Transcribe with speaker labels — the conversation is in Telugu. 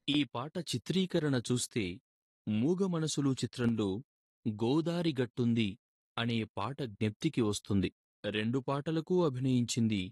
Speaker 1: ఈ పాట చిత్రీకరణ చూస్తే మూగ మనసులు చిత్రంలో గోదారి గట్టుంది అనే పాట జ్ఞప్తికి వస్తుంది. రెండు పాటలకూ అభినయించింది